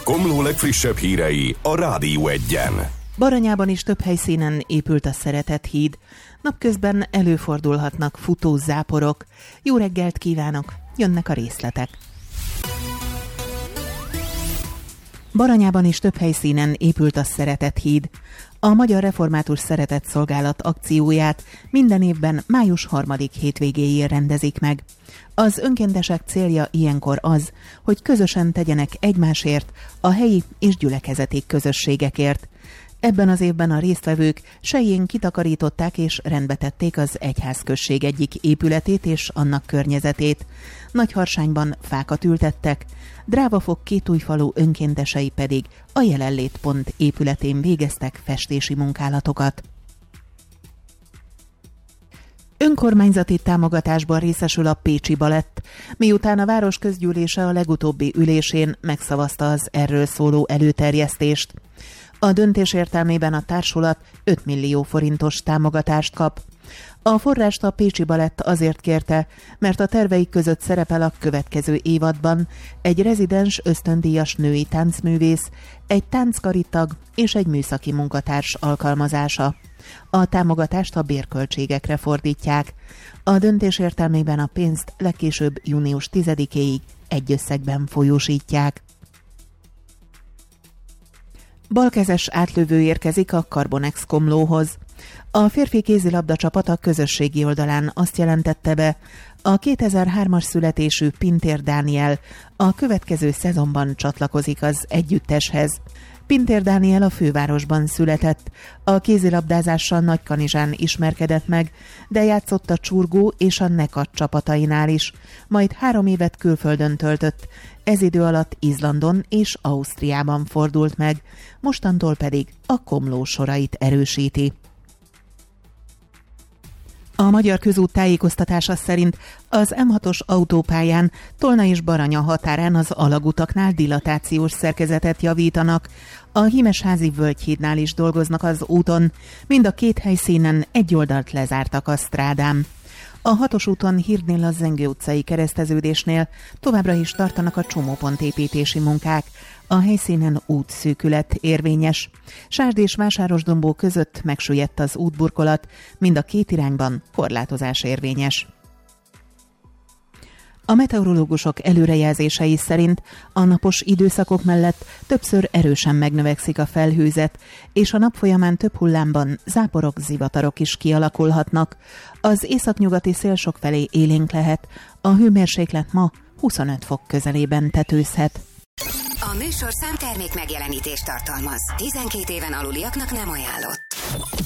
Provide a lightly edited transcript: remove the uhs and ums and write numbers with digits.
Komló legfrissebb hírei a Rádió 1-en. Baranyában is több helyszínen épült a Szeretett híd. Napközben előfordulhatnak futózáporok. Jó reggelt kívánok! Jönnek a részletek. Baranyában is több helyszínen épült a Szeretett híd. A Magyar Református Szeretett Szolgálat akcióját minden évben május 3. hétvégéjén rendezik meg. Az önkéntesek célja ilyenkor az, hogy közösen tegyenek egymásért, a helyi és gyülekezeti közösségekért. Ebben az évben a résztvevők sejjén kitakarították és rendbetették az egyházközség egyik épületét és annak környezetét. Nagyharsányban fákat ültettek, Drávafok Kétújfalu önkéntesei pedig a Jelenlétpont épületén végeztek festési munkálatokat. Önkormányzati támogatásban részesül a Pécsi Balett, miután a város közgyűlése a legutóbbi ülésén megszavazta az erről szóló előterjesztést. A döntés értelmében a társulat 5 millió forintos támogatást kap. A forrást a Pécsi Balett azért kérte, mert a terveik között szerepel a következő évadban egy rezidens ösztöndíjas női táncművész, egy tánckaritag és egy műszaki munkatárs alkalmazása. A támogatást a bérköltségekre fordítják. A döntés értelmében a pénzt legkésőbb június 10-éig egy összegben folyósítják. Balkezes átlövő érkezik a Carbonex Komlóhoz. A férfi kézilabda csapat a közösségi oldalán azt jelentette be, a 2003-as születésű Pintér Dániel a következő szezonban csatlakozik az együtteshez. Pintér Dániel a fővárosban született, a kézilabdázással Nagykanizsán ismerkedett meg, de játszott a Csurgó és a Nekat csapatainál is, majd 3 évet külföldön töltött, ez idő alatt Izlandon és Ausztriában fordult meg, mostantól pedig a Komló sorait erősíti. A Magyar Közút tájékoztatása szerint az M6-os autópályán Tolna és Baranya határán az alagutaknál dilatációs szerkezetet javítanak. A Hímesházi Völgyhídnál is dolgoznak az úton, mind a két helyszínen egy oldalt lezártak a strádán. A 6-os úton Hirdnél a Zengő utcai kereszteződésnél továbbra is tartanak a csomópontépítési munkák. A helyszínen útszűkület érvényes. Sárd és Vásárosdombó között megsüllyedt az útburkolat, mind a két irányban korlátozás érvényes. A meteorológusok előrejelzései szerint a napos időszakok mellett többször erősen megnövekszik a felhőzet, és a nap folyamán több hullámban záporok, zivatarok is kialakulhatnak. Az északnyugati szél sokfelé élénk lehet, a hőmérséklet ma 25 fok közelében tetőzhet. A műsorszám termék megjelenítést tartalmaz. 12 éven aluliaknak nem ajánlott.